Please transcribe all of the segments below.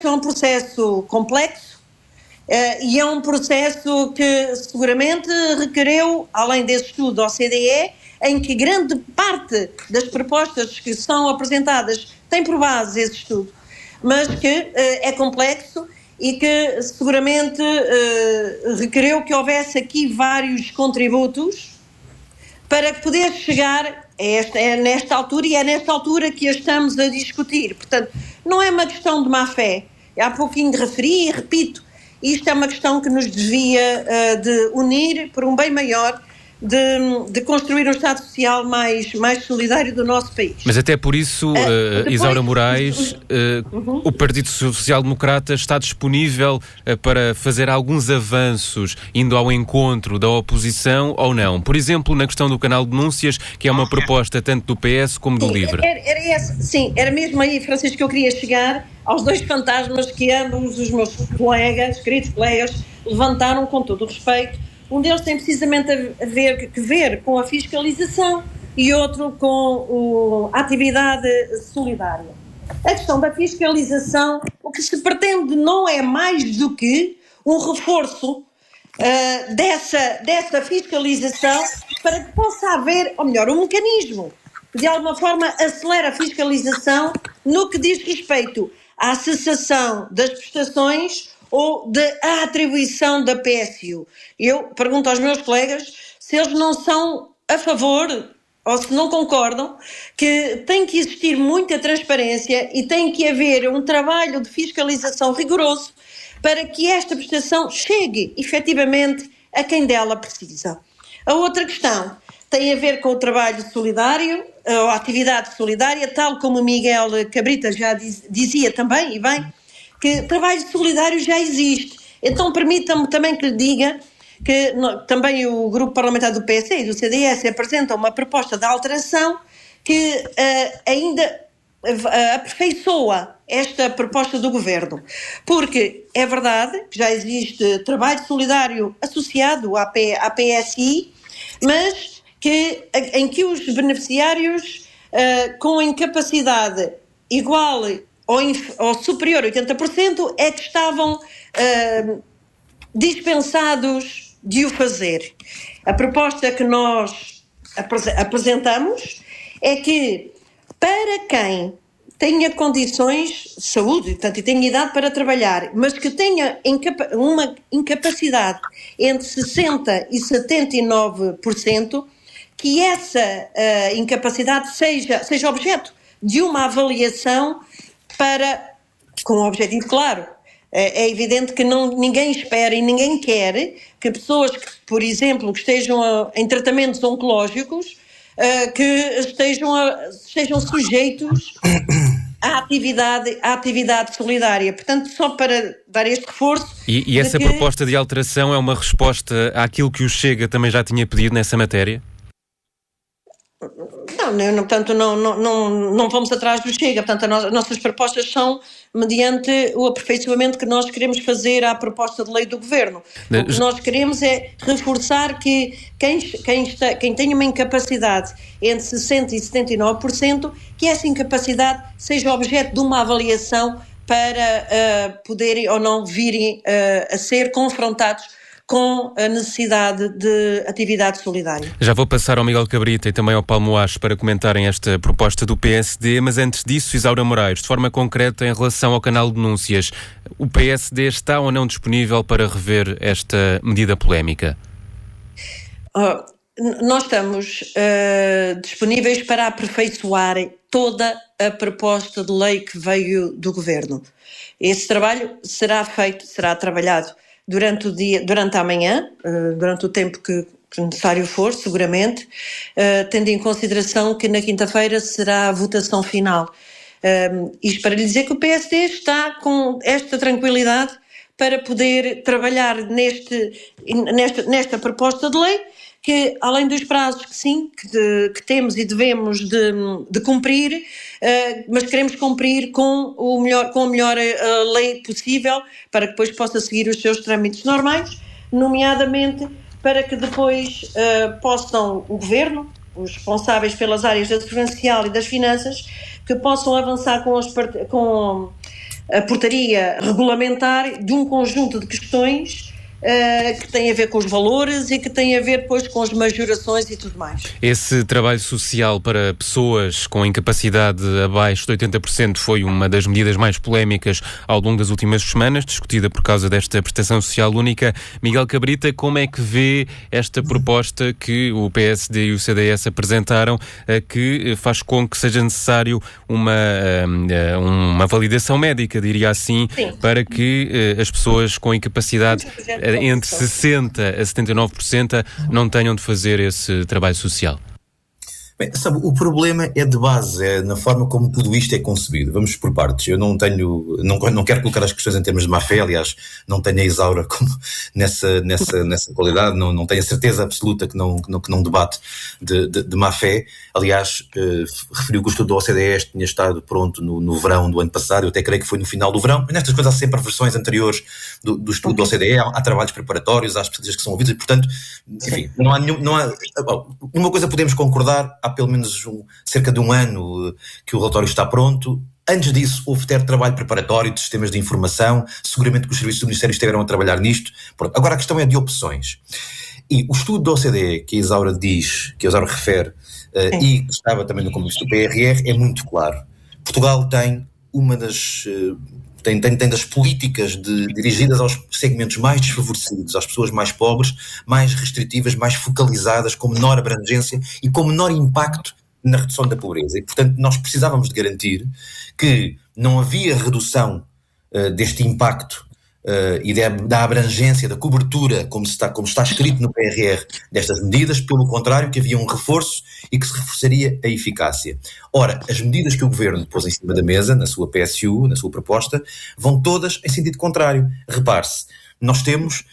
é um processo complexo e é um processo que seguramente requereu, além desse estudo da OCDE, em que grande parte das propostas que são apresentadas tem por base esse estudo, mas que é complexo e que seguramente requereu que houvesse aqui vários contributos para poder chegar nesta altura, e é nesta altura que a estamos a discutir. Portanto, não é uma questão de má fé. Há pouquinho referi e repito, isto é uma questão que nos devia de unir por um bem maior, de construir um Estado Social mais solidário do nosso país. Mas até por isso, Isaura Moraes, o Partido Social Democrata está disponível para fazer alguns avanços indo ao encontro da oposição ou não? Por exemplo, na questão do canal de denúncias, que é uma proposta tanto do PS como do LIVRE. Era mesmo aí, Francisco, que eu queria chegar aos dois fantasmas que ambos os meus queridos colegas, levantaram com todo o respeito. Um deles tem precisamente a ver com a fiscalização e outro com a atividade solidária. A questão da fiscalização, o que se pretende não é mais do que um reforço dessa fiscalização para que possa haver, ou melhor, um mecanismo que de alguma forma acelera a fiscalização no que diz respeito à cessação das prestações ou da atribuição da PSU. Eu pergunto aos meus colegas se eles não são a favor ou se não concordam que tem que existir muita transparência e tem que haver um trabalho de fiscalização rigoroso para que esta prestação chegue efetivamente a quem dela precisa. A outra questão tem a ver com o trabalho solidário, a atividade solidária, tal como o Miguel Cabrita já dizia também, e bem, que trabalho solidário já existe. Então permita-me também que lhe diga que também o grupo parlamentar do PSD e do CDS apresenta uma proposta de alteração que ainda aperfeiçoa esta proposta do Governo. Porque é verdade que já existe trabalho solidário associado à PSI, mas em que os beneficiários com incapacidade igual ou superior a 80% é que estavam dispensados de o fazer. A proposta que nós apresentamos é que para quem tenha condições de saúde, portanto, e tenha idade para trabalhar, mas que tenha uma incapacidade entre 60% e 79%, que essa incapacidade seja objeto de uma avaliação com um objetivo claro. É evidente que ninguém espera e ninguém quer que pessoas que, por exemplo, que estejam em tratamentos oncológicos, que estejam sujeitos à atividade solidária. Portanto, só para dar este reforço... E essa proposta de alteração é uma resposta àquilo que o Chega também já tinha pedido nessa matéria? Portanto, não vamos atrás do Chega. Portanto, as nossas propostas são mediante o aperfeiçoamento que nós queremos fazer à proposta de lei do Governo. O que nós queremos é reforçar que quem tem uma incapacidade entre 60% e 79%, que essa incapacidade seja objeto de uma avaliação para poderem ou não virem a ser confrontados com a necessidade de atividade solidária. Já vou passar ao Miguel Cabrita e também ao Paulo Moacho para comentarem esta proposta do PSD, mas antes disso, Isaura Moraes, de forma concreta em relação ao canal de denúncias, o PSD está ou não disponível para rever esta medida polémica? Nós estamos disponíveis para aperfeiçoar toda a proposta de lei que veio do Governo. Esse trabalho será trabalhado durante a manhã, durante o tempo que necessário for, seguramente, tendo em consideração que na quinta-feira será a votação final. Isto para lhe dizer que o PSD está com esta tranquilidade para poder trabalhar nesta proposta de lei, que além dos prazos que temos e devemos de cumprir, mas queremos cumprir com a melhor lei possível para que depois possa seguir os seus trâmites normais, nomeadamente para que depois possam o Governo, os responsáveis pelas áreas da Segurança Social e das Finanças, que possam avançar com portaria regulamentar de um conjunto de questões que tem a ver com os valores e que tem a ver depois com as majorações e tudo mais. Esse trabalho social para pessoas com incapacidade abaixo de 80% foi uma das medidas mais polémicas ao longo das últimas semanas, discutida por causa desta prestação social única. Miguel Cabrita, como é que vê esta proposta que o PSD e o CDS apresentaram, que faz com que seja necessário uma validação médica, diria assim, sim, para que as pessoas com incapacidade entre 60% a 79% não tenham de fazer esse trabalho social? Bem, sabe, o problema é de base, é na forma como tudo isto é concebido. Vamos por partes. Eu não quero colocar as questões em termos de má-fé, aliás, não tenho a Isaura como nessa qualidade, não tenho a certeza absoluta que não debate de má-fé. Aliás, referiu que o estudo da OCDE tinha estado pronto no verão do ano passado, eu até creio que foi no final do verão. Nestas coisas há sempre versões anteriores do estudo da OCDE, há trabalhos preparatórios, há especialistas que são ouvidos e, portanto, enfim, não há uma coisa podemos concordar, há pelo menos cerca de um ano que o relatório está pronto. Antes disso, houve trabalho preparatório de sistemas de informação, seguramente que os serviços do Ministério estiveram a trabalhar nisto. Agora a questão é de opções. E o estudo da OCDE, que a Isaura refere, e que estava também no compromisso do PRR, é muito claro. Portugal tem uma das... Tem das políticas dirigidas aos segmentos mais desfavorecidos, às pessoas mais pobres, mais restritivas, mais focalizadas, com menor abrangência e com menor impacto na redução da pobreza. E, portanto, nós precisávamos de garantir que não havia redução deste impacto e da abrangência, da cobertura, como está escrito no PRR, destas medidas, pelo contrário, que havia um reforço e que se reforçaria a eficácia. Ora, as medidas que o Governo pôs em cima da mesa, na sua PSU, na sua proposta, vão todas em sentido contrário. Repare-se, nós temos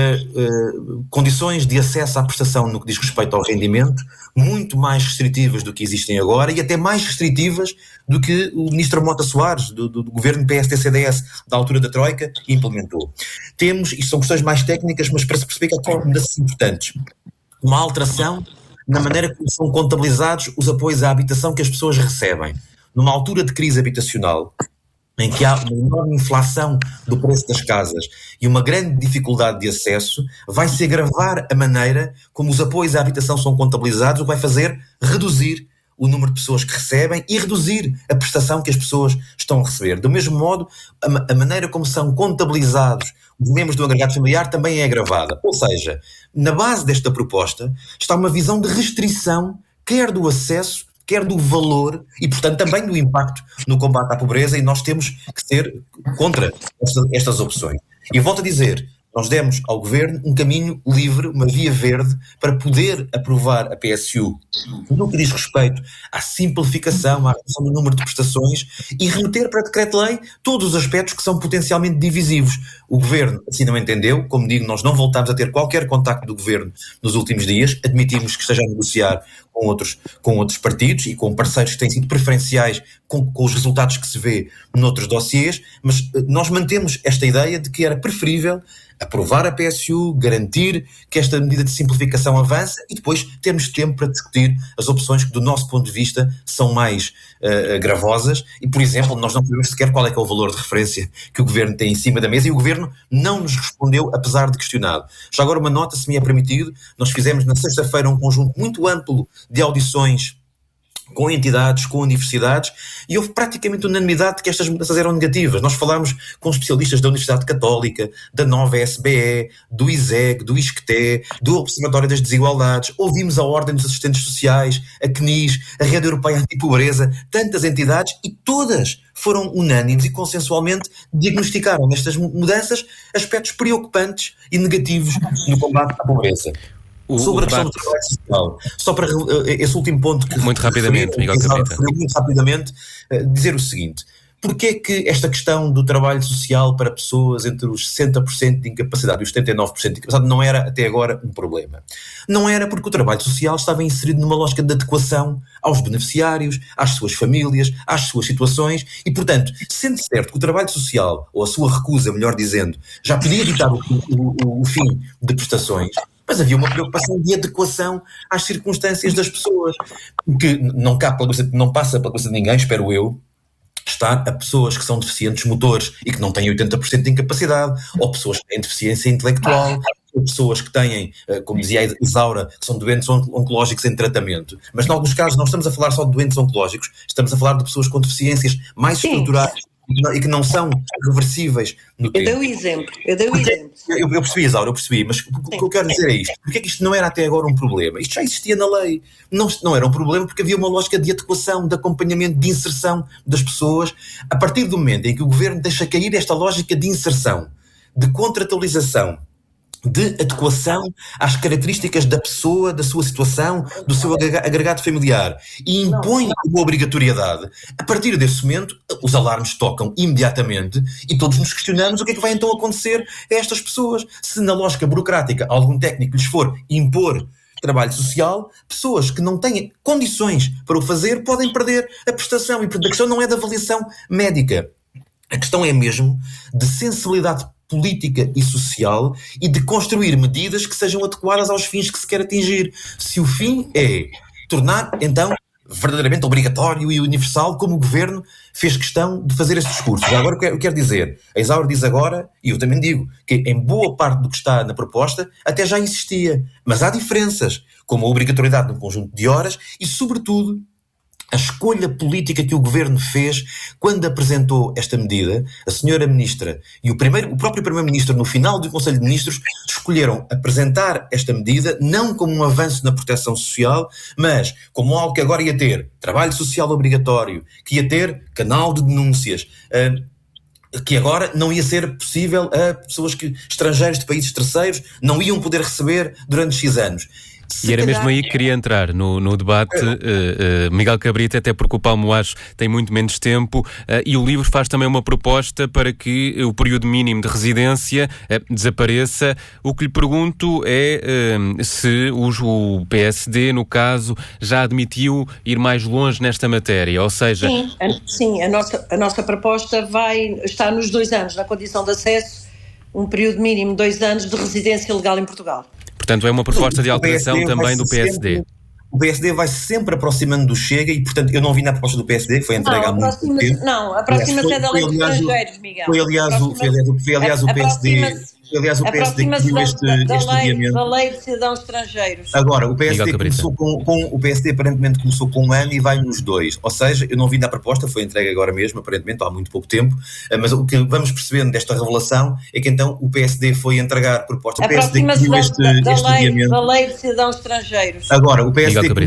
condições de acesso à prestação no que diz respeito ao rendimento muito mais restritivas do que existem agora e até mais restritivas do que o ministro Mota Soares, do governo PSD-CDS, da altura da Troika, implementou. Temos, isto são questões mais técnicas, mas para se perceber que há mudanças importantes, uma alteração na maneira como são contabilizados os apoios à habitação que as pessoas recebem. Numa altura de crise habitacional, em que há uma enorme inflação do preço das casas e uma grande dificuldade de acesso, vai-se agravar a maneira como os apoios à habitação são contabilizados, o que vai fazer reduzir o número de pessoas que recebem e reduzir a prestação que as pessoas estão a receber. Do mesmo modo, a maneira como são contabilizados os membros do agregado familiar também é agravada. Ou seja, na base desta proposta está uma visão de restrição, quer do acesso, quer do valor e, portanto, também do impacto no combate à pobreza, e nós temos que ser contra estas opções. E volto a dizer, nós demos ao Governo um caminho livre, uma via verde, para poder aprovar a PSU no que diz respeito à simplificação, à redução do número de prestações e remeter para decreto-lei todos os aspectos que são potencialmente divisivos. O Governo assim não entendeu. Como digo, nós não voltámos a ter qualquer contacto do Governo nos últimos dias, admitimos que esteja a negociar com outros partidos e com parceiros que têm sido preferenciais com os resultados que se vê noutros dossiês, mas nós mantemos esta ideia de que era preferível aprovar a PSU, garantir que esta medida de simplificação avança e depois termos tempo para discutir as opções que, do nosso ponto de vista, são mais gravosas. E, por exemplo, nós não sabemos sequer qual é que é o valor de referência que o Governo tem em cima da mesa e o Governo não nos respondeu, apesar de questionado. Já agora uma nota, se me é permitido, nós fizemos na sexta-feira um conjunto muito amplo de audições com entidades, com universidades, e houve praticamente unanimidade de que estas mudanças eram negativas. Nós falámos com especialistas da Universidade Católica, da nova SBE, do ISEG, do ISCTE, do Observatório das Desigualdades, ouvimos a Ordem dos Assistentes Sociais, a CNIS, a Rede Europeia Antipobreza, tantas entidades, e todas foram unânimes e consensualmente diagnosticaram nestas mudanças aspectos preocupantes e negativos no combate à pobreza. Sobre a questão do trabalho social, só para esse último ponto que muito rapidamente, muito rapidamente, dizer o seguinte: porque é que esta questão do trabalho social para pessoas entre os 60% de incapacidade e os 79% de incapacidade não era até agora um problema? Não era porque o trabalho social estava inserido numa lógica de adequação aos beneficiários, às suas famílias, às suas situações e, portanto, sendo certo que o trabalho social, ou a sua recusa, melhor dizendo, já podia evitar o fim de prestações, mas havia uma preocupação de adequação às circunstâncias das pessoas, que não passa pela cabeça de ninguém, espero eu, estar a pessoas que são deficientes motores e que não têm 80% de incapacidade, ou pessoas que têm deficiência intelectual, ou pessoas que têm, como dizia a Isaura, que são doentes oncológicos em tratamento. Mas, em alguns casos, não estamos a falar só de doentes oncológicos, estamos a falar de pessoas com deficiências mais estruturais e que não são reversíveis no tempo. Eu dei o exemplo. Eu percebi, Isaura, eu percebi, mas o que eu quero dizer é isto. Porque é que isto não era até agora um problema? Isto já existia na lei. Não era um problema porque havia uma lógica de adequação, de acompanhamento, de inserção das pessoas. A partir do momento em que o governo deixa cair esta lógica de inserção, de contratualização, de adequação às características da pessoa, da sua situação, do seu agregado familiar, e impõe uma obrigatoriedade, a partir desse momento os alarmes tocam imediatamente e todos nos questionamos o que é que vai então acontecer a estas pessoas. Se na lógica burocrática algum técnico lhes for impor trabalho social, pessoas que não têm condições para o fazer podem perder a prestação, e portanto a questão não é da avaliação médica, a questão é mesmo de sensibilidade política e social e de construir medidas que sejam adequadas aos fins que se quer atingir. Se o fim é tornar, então, verdadeiramente obrigatório e universal, como o Governo fez questão de fazer esse discurso. Já agora, o que eu quero dizer? A Isaura diz agora, e eu também digo, que em boa parte do que está na proposta até já existia, mas há diferenças, como a obrigatoriedade num conjunto de horas e, sobretudo, a escolha política que o Governo fez quando apresentou esta medida. A senhora Ministra e o próprio Primeiro-Ministro, no final do Conselho de Ministros, escolheram apresentar esta medida não como um avanço na proteção social, mas como algo que agora ia ter trabalho social obrigatório, que ia ter canal de denúncias, que agora não ia ser possível a pessoas estrangeiros de países terceiros não iam poder receber durante X anos. E era mesmo aí que queria entrar no debate, Miguel Cabrita, até porque o Paulo Moares tem muito menos tempo, e o livro faz também uma proposta para que o período mínimo de residência desapareça. O que lhe pergunto é se o PSD, no caso, já admitiu ir mais longe nesta matéria, ou seja... Sim, a nossa proposta está nos 2 anos, na condição de acesso, um período mínimo de 2 anos de residência legal em Portugal. Portanto, é uma proposta de alteração também do PSD. O PSD vai sempre aproximando do Chega e, portanto, eu não vi na proposta do PSD, que foi entregue há muito tempo. Não, aproxima-se da lei dos estrangeiros, Miguel. Foi aliás o PSD... Aliás, o PSD que viu este adiamento. Da lei de cidadãos estrangeiros. Agora, o PSD aparentemente começou com 1 ano e vai nos 2. Ou seja, eu não vi na proposta, foi entregue agora mesmo, aparentemente, há muito pouco tempo. Mas o que vamos percebendo desta revelação é que então o PSD foi entregar proposta. O PSD que viu este adiamento. Da lei de cidadãos estrangeiros. Agora, o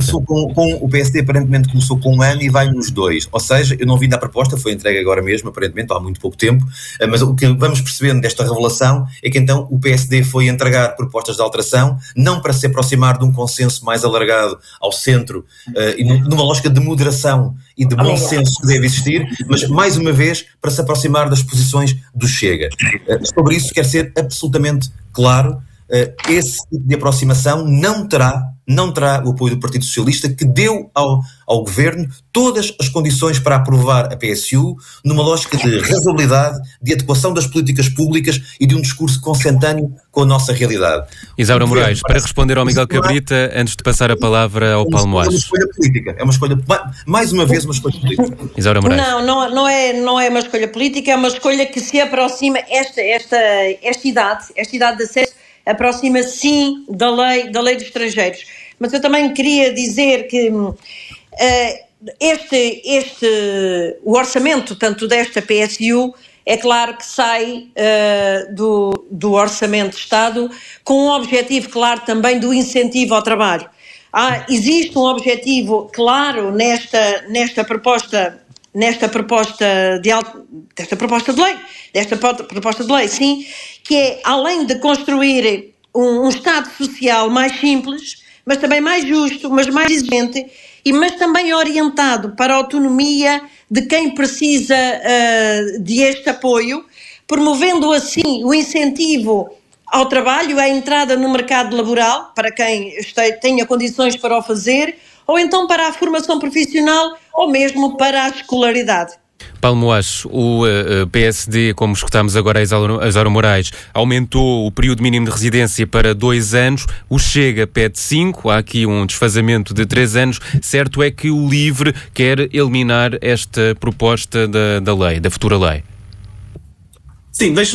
PSD aparentemente começou com 1 ano e vai nos 2. Ou seja, eu não vi na proposta, foi entregue agora mesmo, aparentemente, há muito pouco tempo. Mas o que vamos percebendo desta revelação é que então o PSD foi entregar propostas de alteração, não para se aproximar de um consenso mais alargado ao centro, e numa lógica de moderação e de bom senso que deve existir, mas mais uma vez para se aproximar das posições do Chega. Sobre isso quer ser absolutamente claro, esse tipo de aproximação não terá o apoio do Partido Socialista, que deu ao Governo todas as condições para aprovar a PSU numa lógica de razoabilidade, de adequação das políticas públicas e de um discurso consentâneo com a nossa realidade. Isaura Moraes, para responder ao Miguel Cabrita, antes de passar a palavra ao Paulo Moares. É uma escolha política, mais uma vez, uma escolha política. Isaura Moraes. Não é uma escolha política, é uma escolha que se aproxima, esta idade de acesso aproxima sim da lei dos estrangeiros. Mas eu também queria dizer que o orçamento, tanto desta PSU, é claro que sai do Orçamento de Estado com um objetivo claro também do incentivo ao trabalho. Existe um objetivo claro nesta proposta de lei, sim, que é, além de construir um Estado social mais simples, mas também mais justo, mas mais exigente, mas também orientado para a autonomia de quem precisa deste apoio, promovendo assim o incentivo ao trabalho, à entrada no mercado laboral, para quem tenha condições para o fazer, ou então para a formação profissional, ou mesmo para a escolaridade. Paulo Moacho, o PSD, como escutámos agora a Isaura Moraes, aumentou o período mínimo de residência para 2 anos, o Chega pede 5, há aqui um desfazamento de 3 anos. Certo é que o LIVRE quer eliminar esta proposta da lei, da futura lei. Sim, deixa